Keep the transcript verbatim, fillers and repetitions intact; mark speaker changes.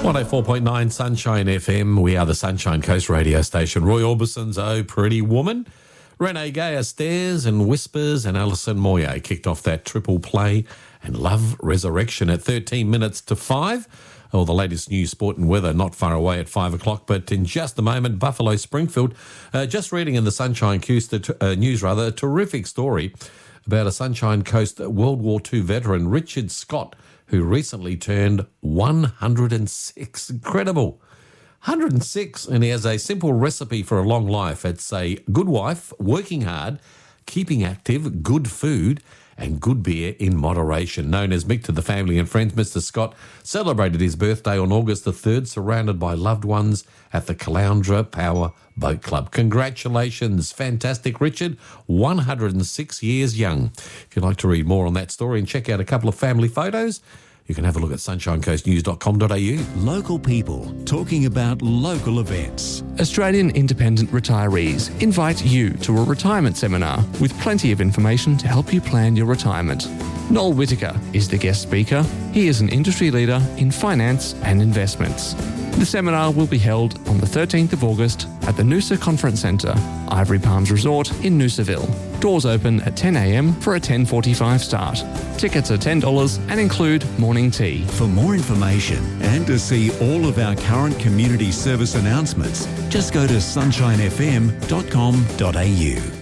Speaker 1: one oh four point nine Sunshine F M. We are the Sunshine Coast radio station. Roy Orbison's Oh Pretty Woman. Renee Gayer Stairs and Whispers and Alison Moyer kicked off that triple play, and Love Resurrection at thirteen minutes to five. All the latest news, sport and weather not far away at five o'clock. But in just a moment, Buffalo Springfield. Uh, just reading in the Sunshine Coast uh, News, rather, a terrific story about a Sunshine Coast World War Two veteran, Richard Scott, who recently turned one hundred six. Incredible. one hundred six, and he has a simple recipe for a long life. It's a good wife, working hard, keeping active, good food, and good beer in moderation. Known as Mick to the family and friends, Mister Scott celebrated his birthday on August the third, surrounded by loved ones at the Caloundra Power Boat Club. Congratulations, fantastic Richard, one hundred six years young. If you'd like to read more on that story and check out a couple of family photos, you can have a look at sunshine coast news dot com dot a u.
Speaker 2: Local people talking about local events.
Speaker 3: Australian Independent Retirees invite you to a retirement seminar with plenty of information to help you plan your retirement. Noel Whittaker is the guest speaker. He is an industry leader in finance and investments. The seminar will be held on the thirteenth of August at the Noosa Conference Centre, Ivory Palms Resort in Noosaville. Doors open at ten a m for a ten forty-five start. Tickets are ten dollars and include morning tea.
Speaker 2: For more information and to see all of our current community service announcements, just go to sunshine f m dot com dot a u.